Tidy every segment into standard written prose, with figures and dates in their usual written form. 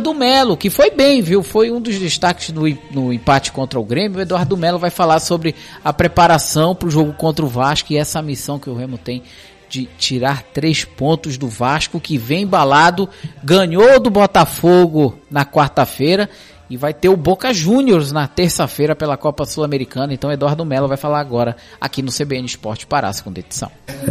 Eduardo Melo, que foi bem, viu? Foi um dos destaques no empate contra o Grêmio. O Eduardo Melo vai falar sobre a preparação para o jogo contra o Vasco e essa missão que o Remo tem de tirar 3 pontos do Vasco, que vem embalado, ganhou do Botafogo na quarta-feira e vai ter o Boca Juniors na terça-feira pela Copa Sul-Americana. Então Eduardo Melo vai falar agora aqui no CBN Esporte Pará, segunda edição.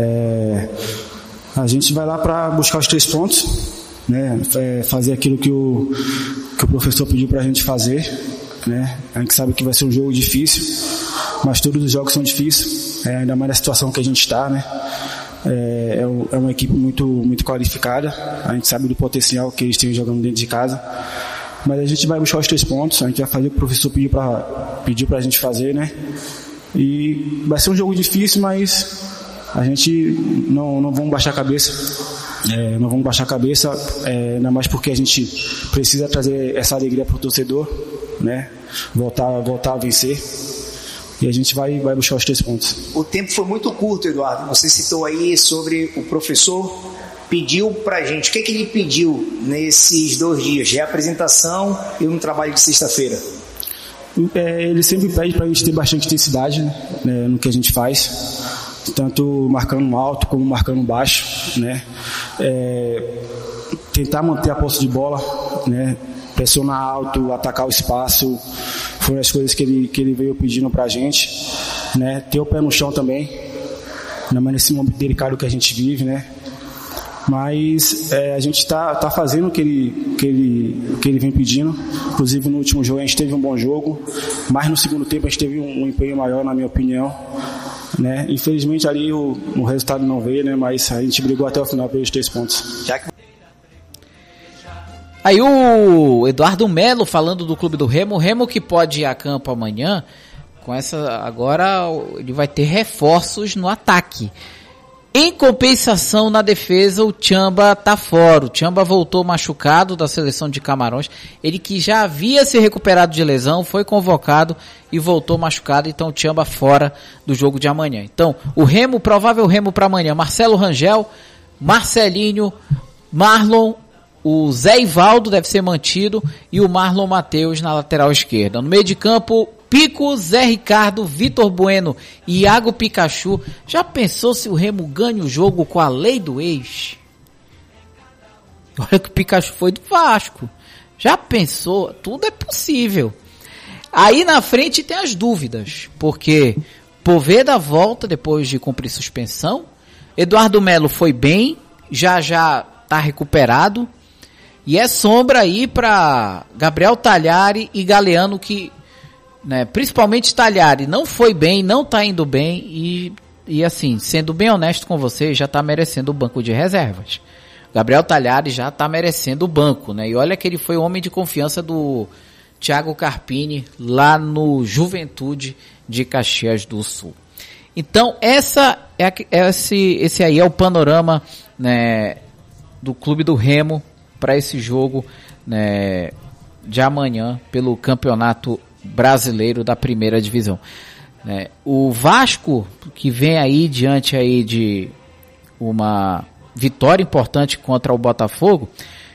A gente vai lá para buscar os 3 pontos, né? Fazer aquilo que o professor pediu para a gente fazer, né? A gente sabe que vai ser um jogo difícil, mas todos os jogos são difíceis, ainda mais na situação que a gente está, né? É uma equipe muito, muito qualificada, a gente sabe do potencial que eles têm jogando dentro de casa, mas a gente vai buscar os 3 pontos, a gente vai fazer o que o professor pediu pra gente fazer, né? E vai ser um jogo difícil, mas a gente não vamos baixar a cabeça, ainda mais porque a gente precisa trazer essa alegria pro torcedor, né? Voltar a vencer. E a gente vai buscar os 3 pontos. O tempo foi muito curto, Eduardo. Você citou aí sobre o professor pediu pra gente. O que ele pediu nesses 2 dias? Reapresentação e um trabalho de sexta-feira? Ele sempre pede pra gente ter bastante intensidade, né, no que a gente faz. Tanto marcando alto como marcando baixo, né? Tentar manter a posse de bola, né? Pressionar alto, atacar o espaço, foram as coisas que ele veio pedindo pra gente, né? Ter o pé no chão também, ainda mais nesse momento delicado que a gente vive, né? Mas a gente tá fazendo o que ele vem pedindo. Inclusive no último jogo a gente teve um bom jogo, mas no segundo tempo a gente teve um empenho maior, na minha opinião, né? Infelizmente ali o resultado não veio, né? Mas a gente brigou até o final pelos 3 pontos. Aí o Eduardo Melo falando do clube do Remo. O Remo que pode ir a campo amanhã, agora ele vai ter reforços no ataque. Em compensação, na defesa, o Tchamba tá fora. O Tchamba voltou machucado da seleção de Camarões. Ele que já havia se recuperado de lesão, foi convocado e voltou machucado. Então o Tchamba fora do jogo de amanhã. Então o provável Remo para amanhã: Marcelo Rangel, Marcelinho, Marlon, o Zé Ivaldo deve ser mantido e o Marlon Matheus na lateral esquerda. No meio de campo, Pico, Zé Ricardo, Vitor Bueno e Iago Pikachu. Já pensou se o Remo ganha o jogo com a lei do ex? Olha que o Pikachu foi do Vasco. Já pensou? Tudo é possível. Aí na frente tem as dúvidas, porque Poveda volta depois de cumprir suspensão. Eduardo Melo foi bem, já tá recuperado. E é sombra aí para Gabriel Talhari e Galeano, que, né, principalmente Talhari não foi bem, não tá indo bem e assim, sendo bem honesto com você, já tá merecendo o banco de reservas. Gabriel Talhari já tá merecendo o banco, né? E olha que ele foi o homem de confiança do Thiago Carpini lá no Juventude de Caxias do Sul. Então, esse aí é o panorama, né, do clube do Remo para esse jogo, né, de amanhã pelo Campeonato Brasileiro da Primeira Divisão. O Vasco, que vem aí diante aí de uma vitória importante contra o Botafogo,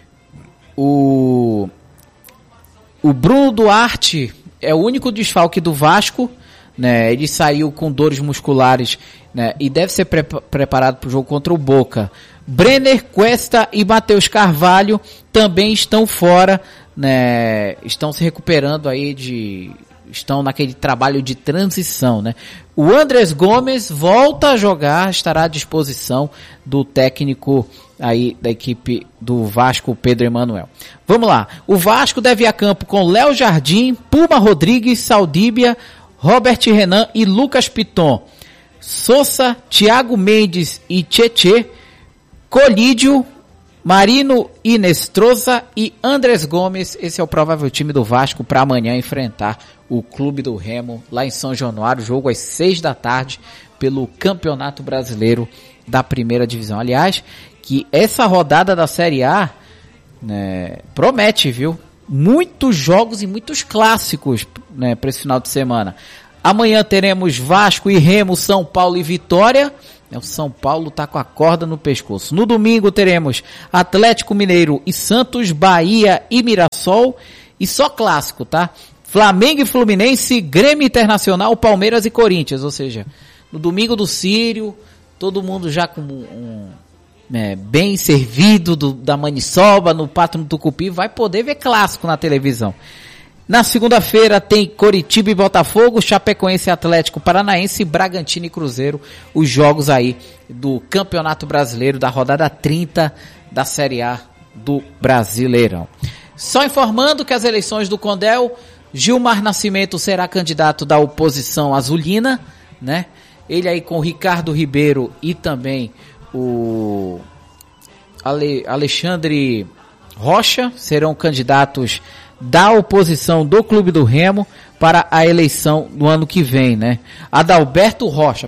o Bruno Duarte é o único desfalque do Vasco, né? Ele saiu com dores musculares, né, e deve ser preparado para o jogo contra o Boca. Brenner, Cuesta e Matheus Carvalho também estão fora, né? Estão se recuperando aí estão naquele trabalho de transição, né? O Andrés Gomes volta a jogar, estará à disposição do técnico aí da equipe do Vasco, Pedro Emanuel. Vamos lá. O Vasco deve ir a campo com Léo Jardim, Puma Rodrigues, Saldíbia, Robert Renan e Lucas Piton. Sousa, Thiago Mendes e Tietê, Colídio, Marino Inestrosa e Andrés Gomes. Esse é o provável time do Vasco para amanhã enfrentar o Clube do Remo lá em São Januário. Jogo às 6 da tarde pelo Campeonato Brasileiro da Primeira Divisão. Aliás, que essa rodada da Série A, né, promete, viu? Muitos jogos e muitos clássicos, né, para esse final de semana. Amanhã teremos Vasco e Remo, São Paulo e Vitória. O São Paulo tá com a corda no pescoço. No domingo teremos Atlético Mineiro e Santos, Bahia e Mirassol. Mirassol e só clássico, tá? Flamengo e Fluminense, Grêmio Internacional, Palmeiras e Corinthians, ou seja, no domingo do Sírio, todo mundo já com bem servido da maniçoba, no Pato no Tucupi, vai poder ver clássico na televisão. Na segunda-feira tem Coritiba e Botafogo, Chapecoense e Atlético Paranaense, Bragantino e Cruzeiro, os jogos aí do Campeonato Brasileiro, da rodada 30 da Série A do Brasileirão. Só informando que as eleições do Condel, Gilmar Nascimento será candidato da oposição azulina, né? Ele aí com o Ricardo Ribeiro e também o Alexandre Rocha serão candidatos da oposição do Clube do Remo para a eleição do ano que vem, né? Adalberto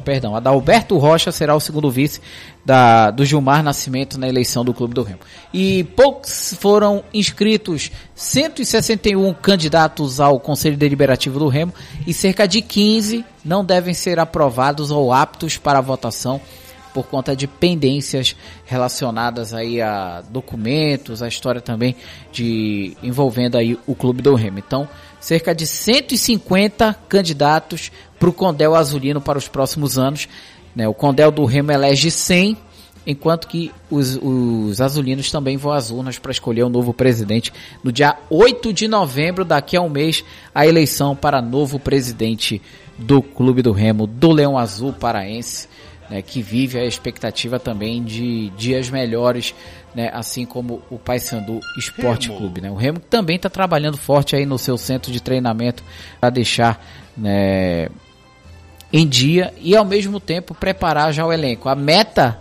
Rocha será o segundo vice do Gilmar Nascimento na eleição do Clube do Remo. E poucos foram inscritos 161 candidatos ao Conselho Deliberativo do Remo e cerca de 15 não devem ser aprovados ou aptos para a votação por conta de pendências relacionadas aí a documentos, a história também envolvendo aí o Clube do Remo. Então, cerca de 150 candidatos para o Condel Azulino para os próximos anos, né? O Condel do Remo elege 100, enquanto que os azulinos também vão às urnas para escolher o novo presidente. No dia 8 de novembro, daqui a um mês, a eleição para novo presidente do Clube do Remo, do Leão Azul Paraense, né, que vive a expectativa também de dias melhores, né, assim como o Paysandu Esporte Clube, né? O Remo também está trabalhando forte aí no seu centro de treinamento para deixar, né, em dia e ao mesmo tempo preparar já o elenco. A meta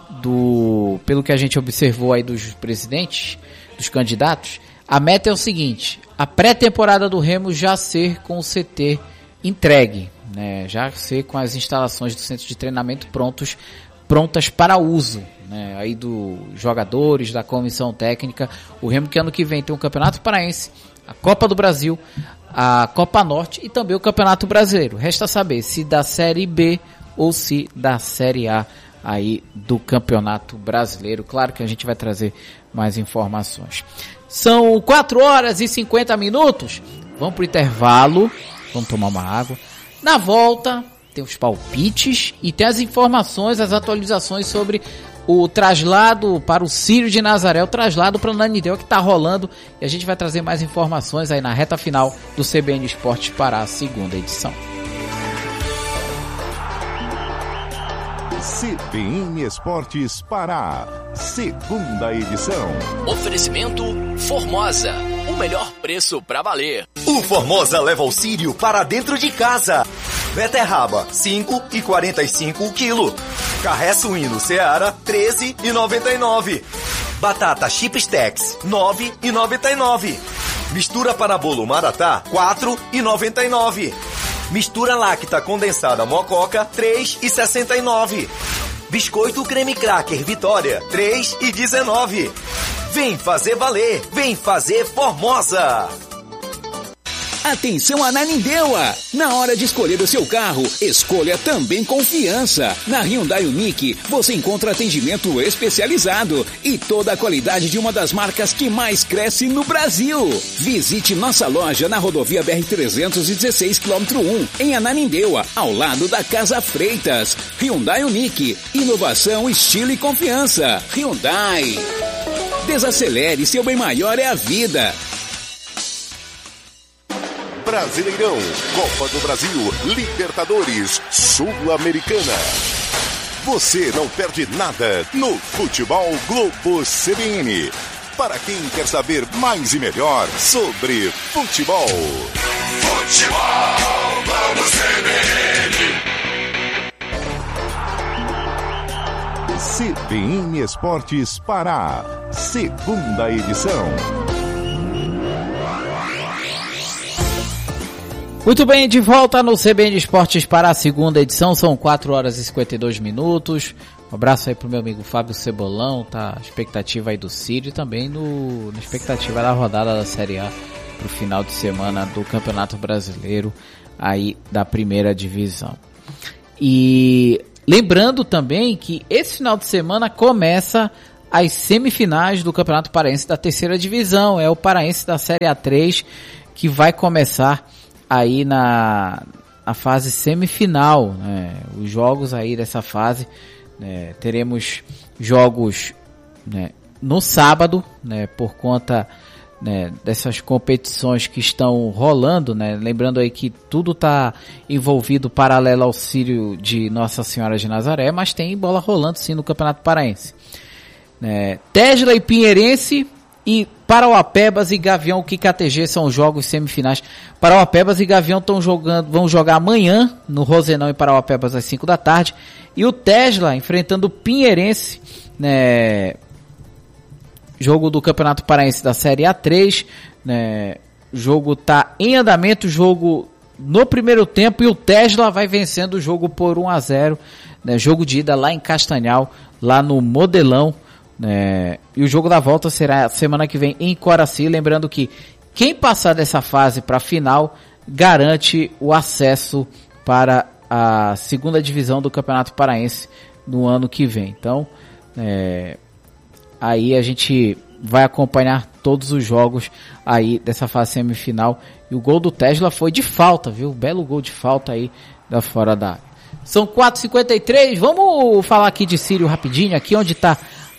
pelo que a gente observou aí dos presidentes, dos candidatos, a meta é o seguinte: a pré-temporada do Remo já ser com o CT entregue, né, já ser com as instalações do centro de treinamento prontas para uso, né, aí dos jogadores, da comissão técnica. O Remo que ano que vem tem o Campeonato Paraense, a Copa do Brasil, a Copa Norte e também o Campeonato Brasileiro. Resta saber se da Série B ou se da Série A aí do Campeonato Brasileiro. Claro que a gente vai trazer mais informações. São 4 horas e 50 minutos. Vamos pro intervalo. Vamos tomar uma água. Na volta, tem os palpites e tem as informações, as atualizações sobre o traslado para o Círio de Nazaré, o traslado para o Ananindeua que está rolando. E a gente vai trazer mais informações aí na reta final do CBN Esportes para a segunda edição. CBN Esportes Pará, segunda edição. Oferecimento Formosa, o melhor preço pra valer. O Formosa leva o Círio para dentro de casa. Beterraba, 5,45 o quilo. Carré suíno Seara, 13,99. Batata Chips Tex, 9,99. Mistura para bolo Maratá, 4,99. Mistura láctea condensada Mococa, 3,69. Biscoito creme cracker Vitória, 3,19. Vem fazer valer, vem fazer Formosa. Atenção Ananindeua! Na hora de escolher o seu carro, escolha também confiança. Na Hyundai Unique, você encontra atendimento especializado e toda a qualidade de uma das marcas que mais cresce no Brasil. Visite nossa loja na rodovia BR-316, km 1, em Ananindeua, ao lado da Casa Freitas. Hyundai Unique, inovação, estilo e confiança. Hyundai. Desacelere, seu bem maior é a vida. Brasileirão, Copa do Brasil, Libertadores, Sul-Americana. Você não perde nada no Futebol Globo CBN. Para quem quer saber mais e melhor sobre futebol. Futebol Globo CBN. CBN Esportes Pará, segunda edição. Muito bem, de volta no CBN Esportes para a segunda edição, são 4 horas e 52 minutos. Um abraço aí pro meu amigo Fábio Cebolão, tá? Expectativa aí do Círio e também na expectativa da rodada da Série A pro final de semana do Campeonato Brasileiro aí da primeira divisão. E lembrando também que esse final de semana começa as semifinais do Campeonato Paraense da terceira divisão. É o Paraense da Série A3 que vai começar aí na fase semifinal, né? Os jogos aí dessa fase, né? Teremos jogos, né, no sábado, né, por conta, né, dessas competições que estão rolando, né? Lembrando aí que tudo está envolvido paralelo ao Círio de Nossa Senhora de Nazaré, mas tem bola rolando sim no Campeonato Paraense. Tesla e Pinheirense e Parauapebas e Gavião KTG são os jogos semifinais. Parauapebas e Gavião vão jogar amanhã no Rosenão e Parauapebas às 5 da tarde. E o Tesla enfrentando o Pinheirense, né? Jogo do Campeonato Paraense da Série A3, né? O jogo está em andamento, jogo no primeiro tempo, e o Tesla vai vencendo o jogo por 1-0, né? Jogo de ida lá em Castanhal, lá no Modelão, né? E o jogo da volta será semana que vem em Coraci. Lembrando que quem passar dessa fase para a final garante o acesso para a segunda divisão do Campeonato Paraense no ano que vem. Então, aí a gente vai acompanhar todos os jogos aí dessa fase semifinal. E o gol do Tesla foi de falta, viu? Belo gol de falta aí da fora da área. São 4h53. Vamos falar aqui de Círio rapidinho, aqui onde está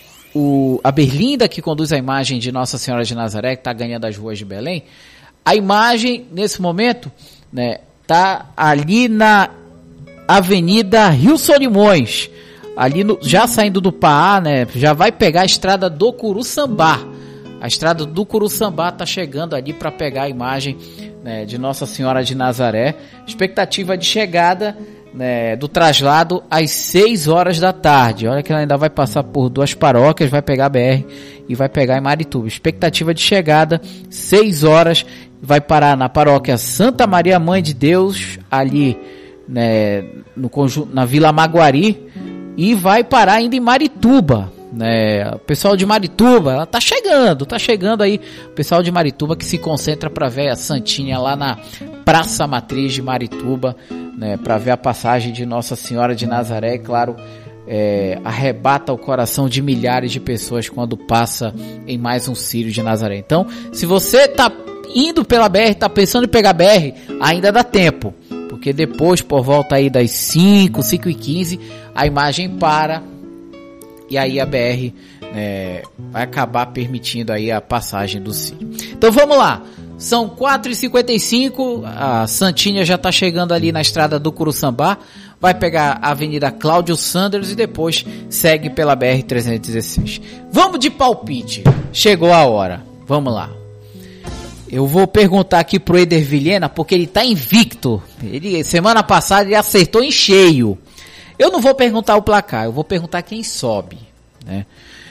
a Berlinda, que conduz a imagem de Nossa Senhora de Nazaré, que está ganhando as ruas de Belém. A imagem, nesse momento, né, tá ali na Avenida Rio Solimões, ali já saindo do Paá, né, já vai pegar a estrada do Curuçambá. A estrada do Curuçambá tá chegando ali para pegar a imagem, né, de Nossa Senhora de Nazaré. Expectativa de chegada, né, do traslado às 6 horas da tarde. Olha que ela ainda vai passar por 2 paróquias, vai pegar a BR e vai pegar em Marituba. Expectativa de chegada 6 horas, vai parar na paróquia Santa Maria Mãe de Deus, ali, né, na Vila Maguari, e vai parar ainda em Marituba, né? O pessoal de Marituba tá chegando aí, o pessoal de Marituba que se concentra para ver a Santinha lá na Praça Matriz de Marituba, né, para ver a passagem de Nossa Senhora de Nazaré. E claro, arrebata o coração de milhares de pessoas quando passa em mais um Círio de Nazaré. Então, se você tá indo pela BR, tá pensando em pegar a BR, ainda dá tempo, porque depois, por volta aí das 5h15, a imagem para, e aí a BR, vai acabar permitindo aí a passagem do Círio. Então vamos lá, são 4h55, a Santinha já está chegando ali na estrada do Curuçambá, vai pegar a Avenida Cláudio Sanders e depois segue pela BR-316. Vamos de palpite, chegou a hora, vamos lá. Eu vou perguntar aqui pro Eder Vilhena, porque ele tá invicto. Semana passada ele acertou em cheio. Eu não vou perguntar o placar, eu vou perguntar quem sobe, né?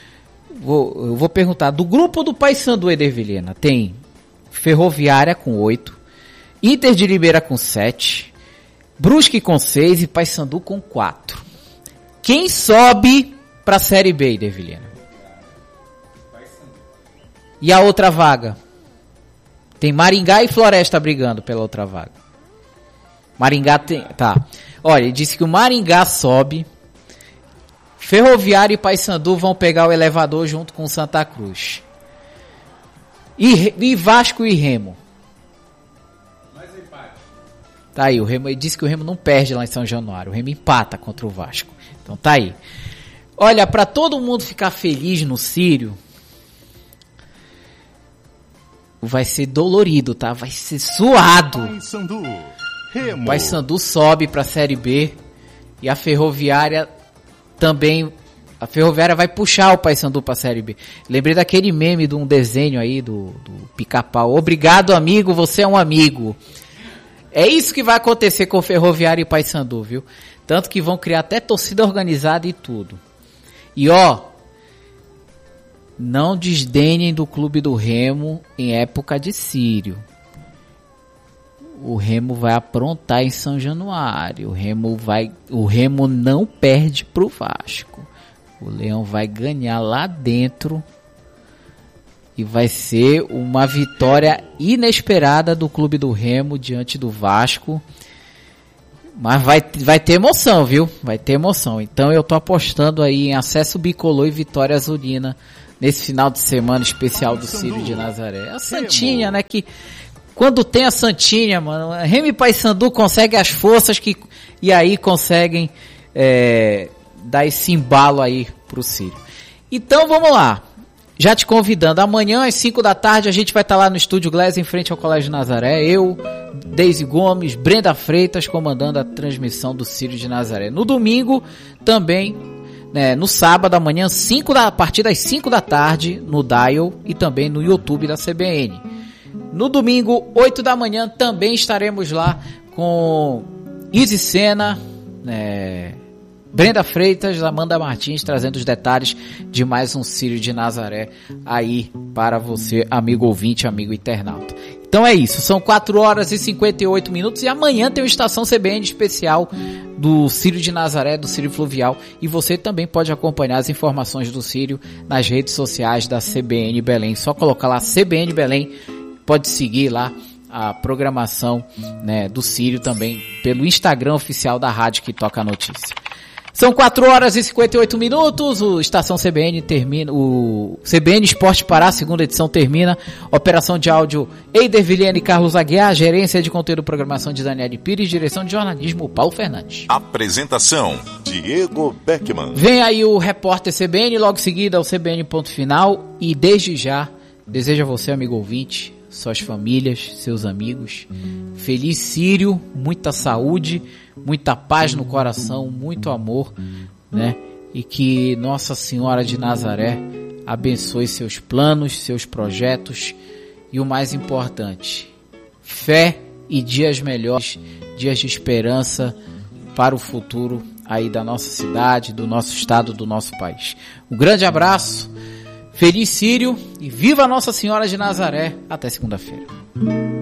Eu vou perguntar do grupo do Paysandu, Eder Vilhena. Tem Ferroviária com 8, Inter de Limeira com 7, Brusque com 6 e Paysandu com 4. Quem sobe pra Série B, Eder Vilhena? E a outra vaga? Tem Maringá e Floresta brigando pela outra vaga. Maringá tem... Tá. Olha, ele disse que o Maringá sobe. Ferroviária e Paysandu vão pegar o elevador junto com Santa Cruz. E Vasco e Remo? Mais empate. Tá aí, o Remo, ele disse que o Remo não perde lá em São Januário. O Remo empata contra o Vasco. Então tá aí. Olha, para todo mundo ficar feliz no Círio, vai ser dolorido, tá? Vai ser suado. O Paysandu sobe pra Série B e a Ferroviária também. A Ferroviária vai puxar o Paysandu pra Série B. Lembrei daquele meme de um desenho aí do Pica-Pau. Obrigado, amigo, você é um amigo. É isso que vai acontecer com Ferroviária e Paysandu, viu? Tanto que vão criar até torcida organizada e tudo. E ó, não desdenhem do Clube do Remo em época de Círio. O Remo vai aprontar em São Januário. O Remo não perde pro Vasco. O Leão vai ganhar lá dentro e vai ser uma vitória inesperada do Clube do Remo diante do Vasco. Mas vai ter emoção, viu? Vai ter emoção. Então eu tô apostando aí em acesso bicolor e vitória azulina nesse final de semana especial do Círio de Nazaré. A Santinha, né? Que quando tem a Santinha, mano, Remo e Paysandu conseguem as forças e aí conseguem dar esse embalo aí pro Círio. Então vamos lá. Já te convidando, amanhã às 5 da tarde a gente vai estar lá no Estúdio Glass em frente ao Colégio Nazaré. Eu, Deise Gomes, Brenda Freitas comandando a transmissão do Círio de Nazaré. No domingo também, no sábado amanhã, a partir das 5 da tarde no Dial e também no YouTube da CBN. No domingo, 8 da manhã, também estaremos lá com Izzy Sena, Brenda Freitas, Amanda Martins, trazendo os detalhes de mais um Círio de Nazaré aí para você, amigo ouvinte, amigo internauta. Então é isso, são 4 horas e 58 minutos e amanhã tem uma Estação CBN especial do Círio de Nazaré, do Círio Fluvial, e você também pode acompanhar as informações do Círio nas redes sociais da CBN Belém. Só colocar lá CBN Belém, pode seguir lá a programação, do Círio também pelo Instagram oficial da rádio que toca a notícia. São 4 horas e 58 minutos, o Estação CBN termina, o CBN Esporte Pará, segunda edição termina, operação de áudio Eider Vilhena e Carlos Aguiar, gerência de conteúdo e programação de Daniele Pires, direção de jornalismo Paulo Fernandes. Apresentação, Diego Beckman. Vem aí o repórter CBN, logo em seguida o CBN Ponto Final, e desde já, desejo a você, amigo ouvinte, suas famílias, seus amigos, feliz Círio, muita saúde, muita paz no coração, muito amor, e que Nossa Senhora de Nazaré abençoe seus planos, seus projetos e o mais importante, fé e dias melhores, dias de esperança para o futuro aí da nossa cidade, do nosso estado, do nosso país. Um grande abraço, feliz Círio e viva Nossa Senhora de Nazaré, até segunda-feira.